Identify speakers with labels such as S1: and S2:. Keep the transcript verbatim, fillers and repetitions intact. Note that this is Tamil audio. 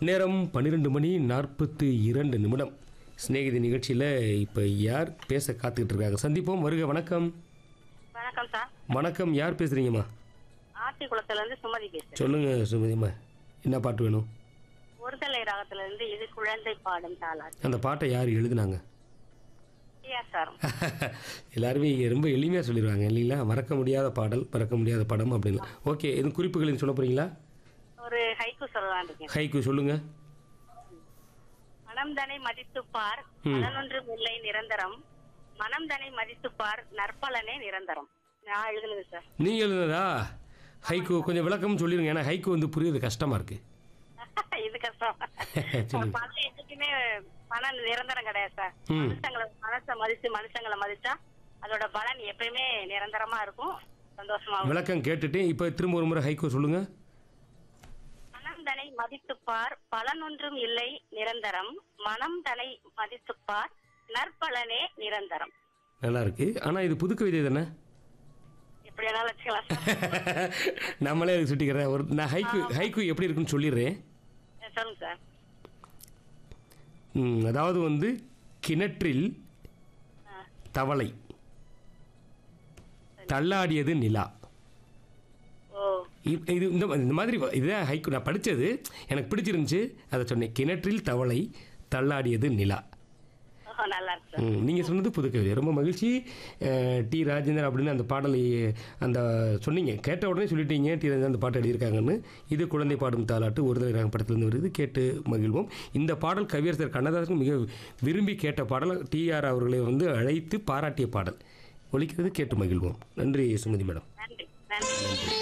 S1: நேரம் பன்னிரெண்டு மணி நாற்பத்தி இரண்டு நிமிடம். சிநேகிதி நிகழ்ச்சியில் இப்போ யார் பேச காத்துக்கிட்டு இருக்காங்க? சந்திப்போம். வருக. வணக்கம்.
S2: வணக்கம் சார்.
S1: வணக்கம். யார் பேசுறீங்கம்மா?
S2: ஆர்த்தி குளத்துலேருந்து சுமதி பேசுகிறேன்.
S1: சொல்லுங்க சுமதிம்மா, என்ன பாட்டு வேணும்?
S2: ஒருதலை ராகத்திலிருந்து இது குழந்தை பாடும் தாளாட்டு.
S1: அந்த பாட்டை யார் எழுதுனாங்க?
S2: சார்
S1: எல்லாருமே ரொம்ப எளிமையாக சொல்லிடுவாங்க இல்லைங்களா? மறக்க முடியாத பாடல், மறக்க முடியாத படம் அப்படின்லாம். ஓகே, இது குறிப்புகளின் சொல்ல போறீங்களா?
S2: ஒரு ஹைக்கு சொல்லலாம் இருக்கேன்.
S1: ஹைக்கு சொல்லுங்க.
S2: மனம் தனை மதித்து பார், பலனொன்று இல்லை நிரந்தரம். மனம் தனை மதித்து பார், நற்பலனே நிரந்தரம். நான் எழுதுனது சார்.
S1: நீங்க எழுதுனதா? ஹைக்கு கொஞ்சம் விளக்கமும் சொல்லிடுங்க, ஏன்னா ஹைக்கு வந்து புரியுது கஷ்டமா இருக்கு.
S2: இது கஷ்டம். பணம் எதுக்குமே பணம் நிரந்தரம் கிடையாது சார். மனுஷங்களை மனசை மதிச்சு மனுஷங்களை மதிச்சா அதோட பலன் எப்பயுமே நிரந்தரமா இருக்கும், சந்தோஷமா.
S1: விளக்கம் கேட்டுட்டு இப்ப திரும்ப ஒரு முறை ஹைக்கு சொல்லுங்க.
S2: மனம் தனை மதித்துப்பார், பலனொன்றும் இல்லை நிரந்தரம். மனம் தனை மதித்துப்பார், நற்பலனே நிரந்தரம்.
S1: நல்லா இருக்கு. ஆனா இது புது கவிதை தானே?
S2: எப்படி வேணாலும் வச்சுக்கலாம் சார்.
S1: நம்மளே அதுக்கு சுட்டிக்கிறேன். ஒரு நான் ஹைக்கு ஹைக்கு எப்படி இருக்குன்னு சொல்லிடுறேன்.
S2: சொல்லுங்க சார்.
S1: அதாவது வந்து கிணற்றில் தவளை, தள்ளாடியது நிலா. இது இந்த மாதிரி இதுதான் ஹைக்கு. நான் படித்தது எனக்கு பிடிச்சிருந்துச்சு, அதை சொன்னேன். கிணற்றில் தவளை, தள்ளாடியது நிலா. நீங்கள் சொன்னது புது கவிதை. ரொம்ப மகிழ்ச்சி. டி ராஜேந்தர் அப்படின்னு அந்த பாடலை அந்த சொன்னீங்க, கேட்ட உடனே சொல்லிட்டீங்க டி ராஜேந்தர் அந்த பாட்டு எழுதியிருக்காங்கன்னு. இது குழந்தை பாடும் தாலாட்டு ஒருதலை ராகம் படத்திலிருந்து வருது. கேட்டு மகிழ்வோம். இந்த பாடல் கவியரசர் கண்ணதாசன் மிக விரும்பி கேட்ட பாடல். டிஆர் அவர்களை வந்து அழைத்து பாராட்டிய பாடல் ஒலிக்கிறது. கேட்டு மகிழ்வோம். நன்றி சுமதி மேடம்.
S2: நன்றி. நன்றி.